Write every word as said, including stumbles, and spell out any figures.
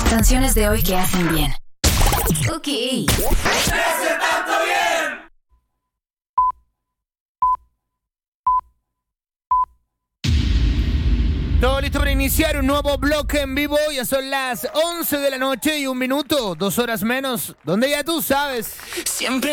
Canciones de hoy que hacen bien. Ok. ¡Hace tanto bien! Todo listo para iniciar un nuevo bloque en vivo. Ya son las once de la noche y un minuto, dos horas menos, donde ya tú sabes. Siempre